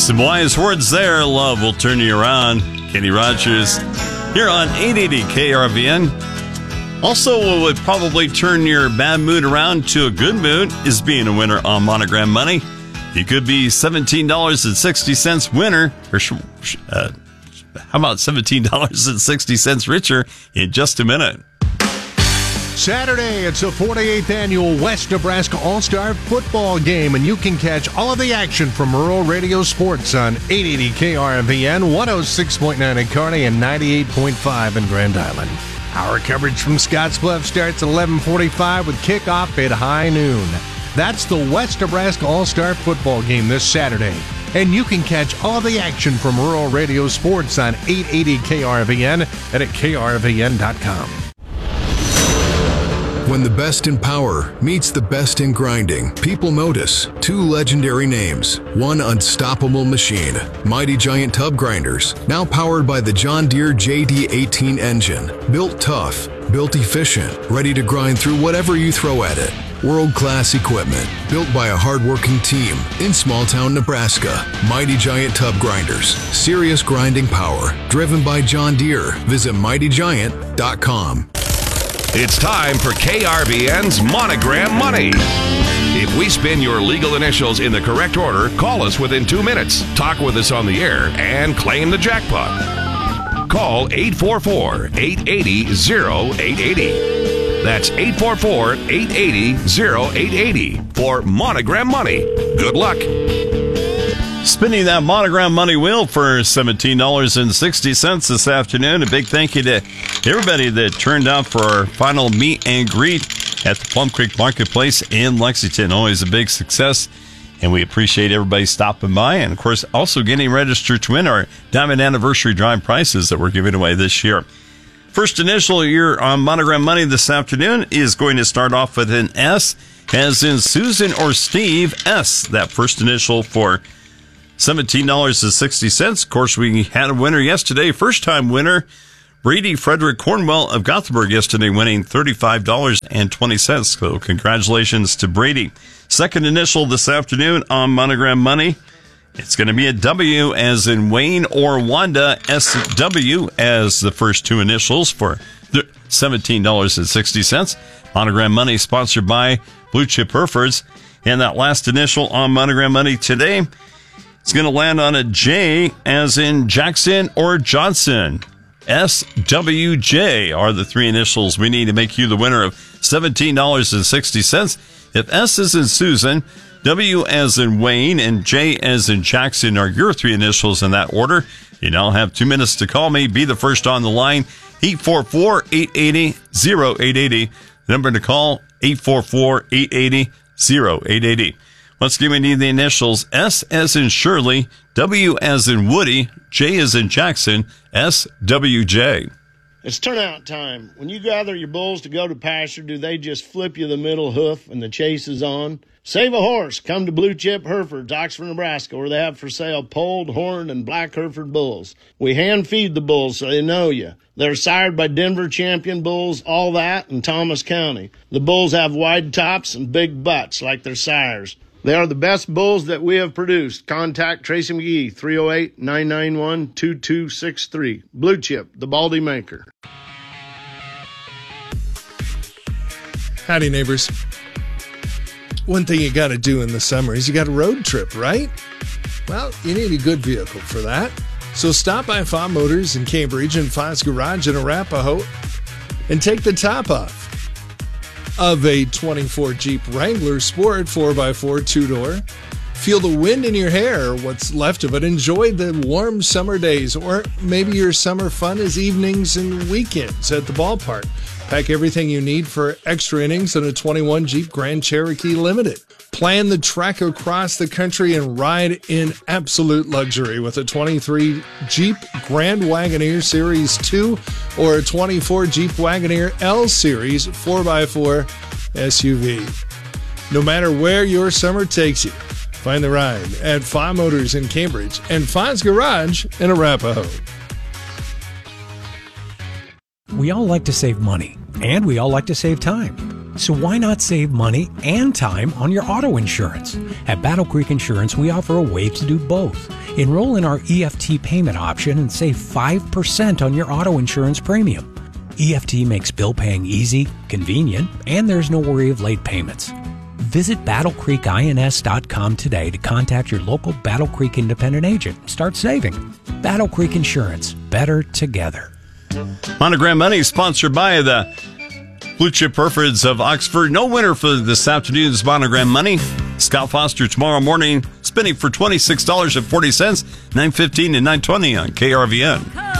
Some wise words there. Love will turn you around. Kenny Rogers here on 880 KRVN. Also, what would probably turn your bad mood around to a good mood is being a winner on Monogram Money. You could be $17.60 winner, or how about $17.60 richer in just a minute. Saturday, it's the 48th annual West Nebraska All-Star Football Game, and you can catch all of the action from Rural Radio Sports on 880 KRVN, 106.9 in Kearney, and 98.5 in Grand Island. Our coverage from Scottsbluff starts at 11:45 with kickoff at high noon. That's the West Nebraska All-Star Football Game this Saturday. And you can catch all the action from Rural Radio Sports on 880 KRVN and at krvn.com. When the best in power meets the best in grinding, people notice two legendary names. One unstoppable machine, Mighty Giant Tub Grinders, now powered by the John Deere JD18 engine. Built tough, built efficient, ready to grind through whatever you throw at it. World-class equipment, built by a hard-working team in small-town Nebraska. Mighty Giant Tub Grinders, serious grinding power, driven by John Deere. Visit mightygiant.com. It's time for KRVN's Monogram Money. If we spin your legal initials in the correct order, call us within 2 minutes, talk with us on the air, and claim the jackpot. Call 844-880-0880. That's 844-880-0880 for Monogram Money. Good luck. Spinning that Monogram Money wheel for $17.60 this afternoon. A big thank you to everybody that turned out for our final meet and greet at the Plum Creek Marketplace in Lexington. Always a big success, and we appreciate everybody stopping by. And, of course, also getting registered to win our Diamond Anniversary Drive prizes that we're giving away this year. First initial here on Monogram Money this afternoon is going to start off with an S, as in Susan or Steve S. That first initial for $17.60. Of course, we had a winner yesterday, first-time winner, Brady Frederick Cornwell of Gothenburg yesterday, winning $35.20. So congratulations to Brady. Second initial this afternoon on Monogram Money. It's going to be a W as in Wayne or Wanda, SW as the first two initials for $17.60. Monogram Money sponsored by Blue Chip Herefords. And that last initial on Monogram Money today, it's going to land on a J as in Jackson or Johnson. SWJ are the three initials we need to make you the winner of $17.60. If S is in Susan, W as in Wayne, and J as in Jackson are your three initials in that order, you now have 2 minutes to call me. Be the first on the line, 844-880-0880. Number to call, 844-880-0880. Once again, we need the initials S as in Shirley, W as in Woody, J as in Jackson, SWJ. It's turnout time. When you gather your bulls to go to pasture, do they just flip you the middle hoof and the chase is on? Save a horse. Come to Blue Chip Herefords, Oxford, Nebraska, where they have for sale polled, horned, and black Hereford bulls. We hand feed the bulls so they know you. They're sired by Denver champion bulls, all that, in Thomas County. The bulls have wide tops and big butts like their sires. They are the best bulls that we have produced. Contact Tracy McGee, 308-991-2263. Blue Chip, the Baldy Maker. Howdy, neighbors. One thing you got to do in the summer is you got a road trip, right? Well, you need a good vehicle for that. So stop by Fa Motors in Cambridge and Fa's Garage in Arapahoe and take the top off of a 24 Jeep Wrangler Sport 4x4 two-door. Feel the wind in your hair, what's left of it. Enjoy the warm summer days, or maybe your summer fun is evenings and weekends at the ballpark. Pack everything you need for extra innings in a 21 Jeep Grand Cherokee Limited. Plan the trek across the country and ride in absolute luxury with a 23 Jeep Grand Wagoneer Series 2 or a 24 Jeep Wagoneer L Series 4x4 SUV. No matter where your summer takes you, find the ride at Fa Motors in Cambridge and Fa's Garage in Arapahoe. We all like to save money, and we all like to save time. So why not save money and time on your auto insurance? At Battle Creek Insurance, we offer a way to do both. Enroll in our EFT payment option and save 5% on your auto insurance premium. EFT makes bill paying easy, convenient, and there's no worry of late payments. Visit BattleCreekINS.com today to contact your local Battle Creek independent agent and start saving. Battle Creek Insurance. Better together. Monogram Money is sponsored by the Blue Chip Herefords of Oxford. No winner for this afternoon's Monogram Money. Scott Foster tomorrow morning, spinning for $26.40, 9:15 and 9:20 on KRVN.